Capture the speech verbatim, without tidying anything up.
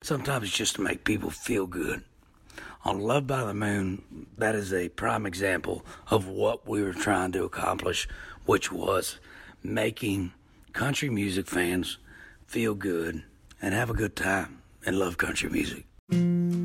Sometimes it's just to make people feel good. On Love by the Moon, that is a prime example of what we were trying to accomplish, which was making country music fans feel good and have a good time and love country music.